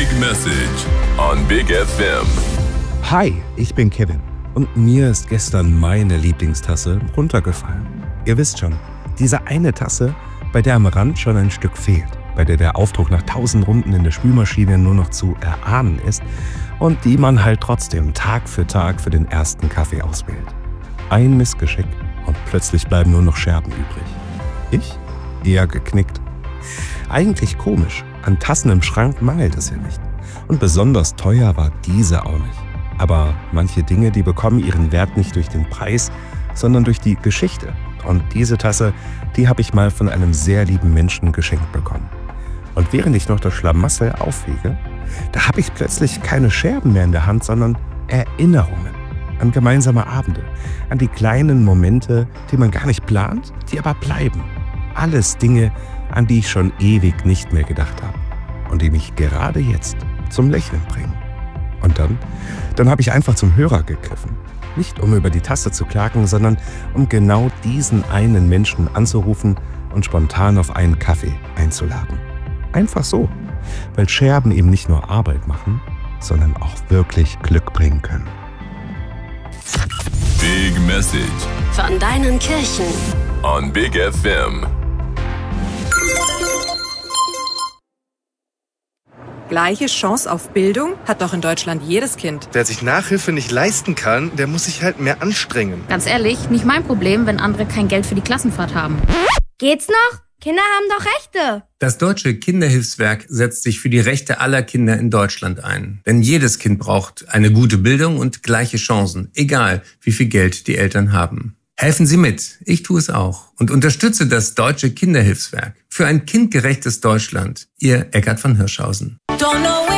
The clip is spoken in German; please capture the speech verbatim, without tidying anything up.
Big Message on Big F M. Hi, ich bin Kevin und mir ist gestern meine Lieblingstasse runtergefallen. Ihr wisst schon, diese eine Tasse, bei der am Rand schon ein Stück fehlt, bei der der Aufdruck nach tausend Runden in der Spülmaschine nur noch zu erahnen ist und die man halt trotzdem Tag für Tag für den ersten Kaffee auswählt. Ein Missgeschick und plötzlich bleiben nur noch Scherben übrig. Ich? Eher geknickt. Eigentlich komisch, an Tassen im Schrank mangelt es ja nicht. Und besonders teuer war diese auch nicht. Aber manche Dinge, die bekommen ihren Wert nicht durch den Preis, sondern durch die Geschichte. Und diese Tasse, die habe ich mal von einem sehr lieben Menschen geschenkt bekommen. Und während ich noch das Schlamassel aufwiege, da habe ich plötzlich keine Scherben mehr in der Hand, sondern Erinnerungen an gemeinsame Abende, an die kleinen Momente, die man gar nicht plant, die aber bleiben. Alles Dinge, an die ich schon ewig nicht mehr gedacht habe und die mich gerade jetzt zum Lächeln bringen. Und dann, dann habe ich einfach zum Hörer gegriffen. Nicht um über die Tasse zu klagen, sondern um genau diesen einen Menschen anzurufen und spontan auf einen Kaffee einzuladen. Einfach so, weil Scherben eben nicht nur Arbeit machen, sondern auch wirklich Glück bringen können. Big Message von deinen Kirchen on Big F M. Gleiche Chance auf Bildung hat doch in Deutschland jedes Kind. Wer sich Nachhilfe nicht leisten kann, der muss sich halt mehr anstrengen. Ganz ehrlich, nicht mein Problem, wenn andere kein Geld für die Klassenfahrt haben. Geht's noch? Kinder haben doch Rechte. Das Deutsche Kinderhilfswerk setzt sich für die Rechte aller Kinder in Deutschland ein. Denn jedes Kind braucht eine gute Bildung und gleiche Chancen, egal wie viel Geld die Eltern haben. Helfen Sie mit, ich tue es auch und unterstütze das Deutsche Kinderhilfswerk für ein kindgerechtes Deutschland. Ihr Eckart von Hirschhausen.